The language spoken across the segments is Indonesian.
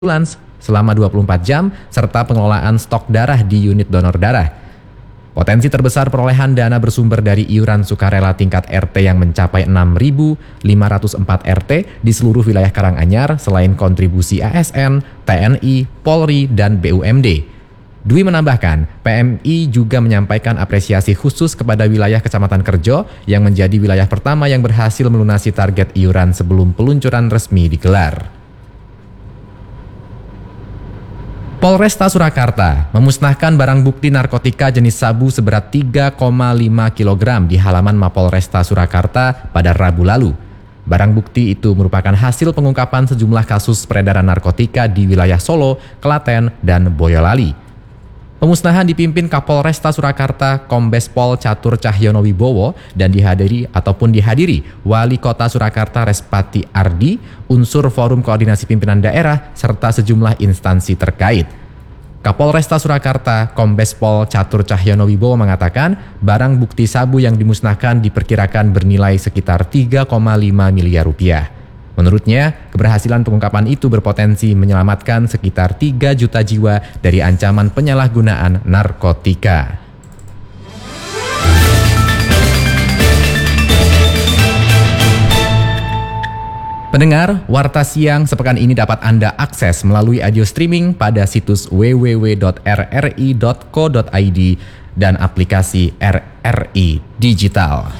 ambulans selama 24 jam, serta pengelolaan stok darah di unit donor darah. Potensi terbesar perolehan dana bersumber dari iuran sukarela tingkat RT yang mencapai 6.504 RT di seluruh wilayah Karanganyar selain kontribusi ASN, TNI, Polri, dan BUMD. Dwi menambahkan, PMI juga menyampaikan apresiasi khusus kepada wilayah Kecamatan Kerjo yang menjadi wilayah pertama yang berhasil melunasi target iuran sebelum peluncuran resmi digelar. Polresta Surakarta memusnahkan barang bukti narkotika jenis sabu seberat 3,5 kg di halaman Mapolresta Surakarta pada Rabu lalu. Barang bukti itu merupakan hasil pengungkapan sejumlah kasus peredaran narkotika di wilayah Solo, Klaten, dan Boyolali. Pemusnahan dipimpin Kapolresta Surakarta Kombes Pol Catur Cahyono Wibowo dan dihadiri Wali Kota Surakarta Respati Ardi, unsur Forum Koordinasi Pimpinan Daerah, serta sejumlah instansi terkait. Kapolresta Surakarta Kombes Pol Catur Cahyono Wibowo mengatakan barang bukti sabu yang dimusnahkan diperkirakan bernilai sekitar 3,5 miliar rupiah. Menurutnya, keberhasilan pengungkapan itu berpotensi menyelamatkan sekitar 3 juta jiwa dari ancaman penyalahgunaan narkotika. Pendengar, Warta Siang sepekan ini dapat Anda akses melalui audio streaming pada situs www.rri.co.id dan aplikasi RRI Digital.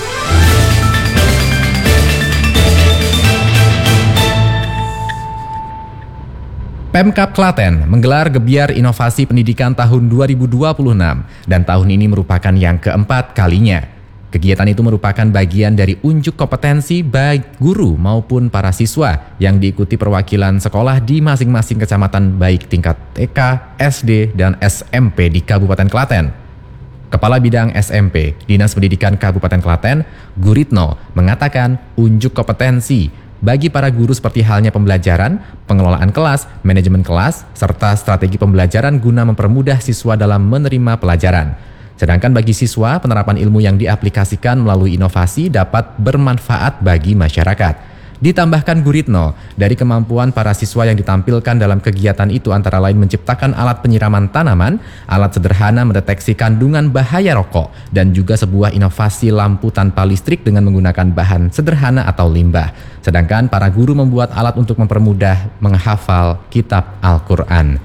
Pemkab Klaten menggelar Gebiar Inovasi Pendidikan tahun 2026 dan tahun ini merupakan yang keempat kalinya. Kegiatan itu merupakan bagian dari unjuk kompetensi baik guru maupun para siswa yang diikuti perwakilan sekolah di masing-masing kecamatan baik tingkat TK, SD, dan SMP di Kabupaten Klaten. Kepala Bidang SMP Dinas Pendidikan Kabupaten Klaten, Guritno, mengatakan unjuk kompetensi bagi para guru seperti halnya pembelajaran, pengelolaan kelas, manajemen kelas, serta strategi pembelajaran guna mempermudah siswa dalam menerima pelajaran. Sedangkan bagi siswa, penerapan ilmu yang diaplikasikan melalui inovasi dapat bermanfaat bagi masyarakat. Ditambahkan Guritno, dari kemampuan para siswa yang ditampilkan dalam kegiatan itu antara lain menciptakan alat penyiraman tanaman, alat sederhana mendeteksi kandungan bahaya rokok, dan juga sebuah inovasi lampu tanpa listrik dengan menggunakan bahan sederhana atau limbah. Sedangkan para guru membuat alat untuk mempermudah menghafal kitab Al-Quran.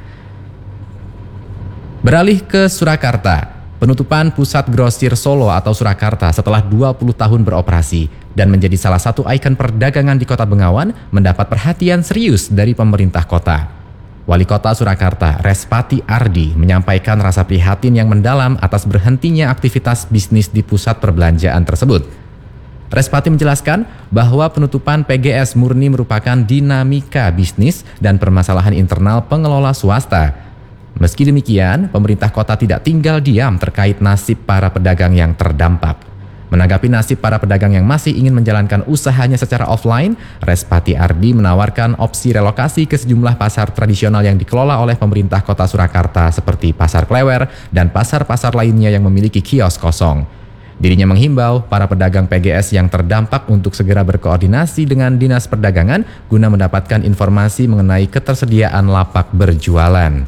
Beralih ke Surakarta. Penutupan Pusat Grosir Solo atau Surakarta setelah 20 tahun beroperasi dan menjadi salah satu ikon perdagangan di Kota Bengawan mendapat perhatian serius dari pemerintah kota. Wali Kota Surakarta, Respati Ardi, menyampaikan rasa prihatin yang mendalam atas berhentinya aktivitas bisnis di pusat perbelanjaan tersebut. Respati menjelaskan bahwa penutupan PGS murni merupakan dinamika bisnis dan permasalahan internal pengelola swasta. Meski demikian, pemerintah kota tidak tinggal diam terkait nasib para pedagang yang terdampak. Menanggapi nasib para pedagang yang masih ingin menjalankan usahanya secara offline, Respati Ardi menawarkan opsi relokasi ke sejumlah pasar tradisional yang dikelola oleh pemerintah kota Surakarta seperti Pasar Klewer dan pasar-pasar lainnya yang memiliki kios kosong. Dirinya menghimbau para pedagang PGS yang terdampak untuk segera berkoordinasi dengan Dinas Perdagangan guna mendapatkan informasi mengenai ketersediaan lapak berjualan.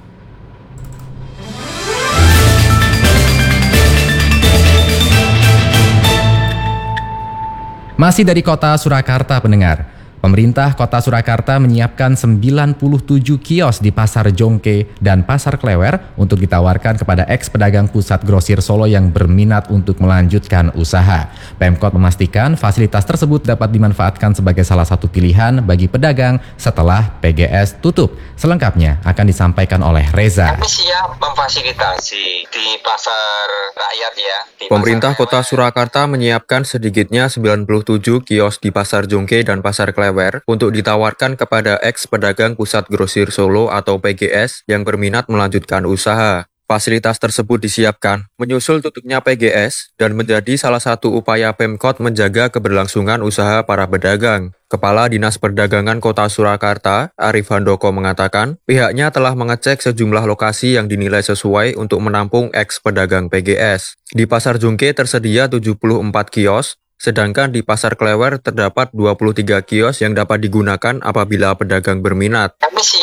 Masih dari kota Surakarta, pendengar. Pemerintah kota Surakarta menyiapkan 97 kios di Pasar Jongke dan Pasar Klewer untuk ditawarkan kepada ex-pedagang pusat grosir Solo yang berminat untuk melanjutkan usaha. Pemkot memastikan fasilitas tersebut dapat dimanfaatkan sebagai salah satu pilihan bagi pedagang setelah PGS tutup. Selengkapnya akan disampaikan oleh Reza. Kami siap memfasilitasi di pasar rakyat ya. Pemerintah kota Surakarta menyiapkan sedikitnya 97 kios di Pasar Jongke dan Pasar Klewer untuk ditawarkan kepada ex-pedagang pusat grosir Solo atau PGS yang berminat melanjutkan usaha. Fasilitas tersebut disiapkan menyusul tutupnya PGS dan menjadi salah satu upaya Pemkot menjaga keberlangsungan usaha para pedagang. Kepala Dinas Perdagangan Kota Surakarta, Arif Handoko mengatakan, pihaknya telah mengecek sejumlah lokasi yang dinilai sesuai untuk menampung ex-pedagang PGS. Di Pasar Jongke tersedia 74 kios, Sedangkan di Pasar Klewer terdapat 23 kios yang dapat digunakan apabila pedagang berminat. Kami